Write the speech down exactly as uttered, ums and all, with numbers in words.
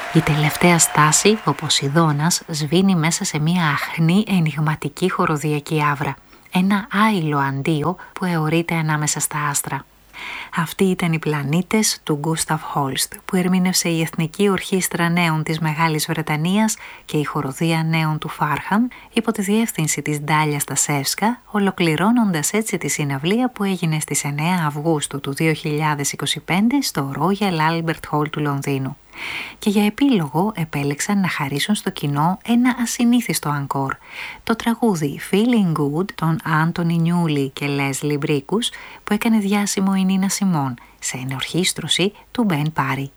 Η τελευταία στάση, ο Ποσειδώνας, σβήνει μέσα σε μια αχνή ενιγματική χοροδιακή άβρα. Ένα άειλο αντίο που αιωρείται ανάμεσα στα άστρα. Αυτοί ήταν οι πλανήτες του Γκούσταβ Χόλστ, που ερμήνευσε η Εθνική Ορχήστρα Νέων της Μεγάλης Βρετανίας και η Χοροδία Νέων του Φάρχαμ, υπό τη διεύθυνση της Ντάλια Στασεύσκα, ολοκληρώνοντας έτσι τη συναυλία που έγινε στις εννέα Αυγούστου του δύο χιλιάδες είκοσι πέντε στο Royal Albert Hall του Λονδίνου. Και για επίλογο επέλεξαν να χαρίσουν στο κοινό ένα ασυνήθιστο ανκόρ, το τραγούδι Feeling Good των Άντονι Νιούλι και Leslie Bricus που έκανε διάσημο η Νίνα Σιμών σε ενορχήστρωση του Μπεν Πάρι.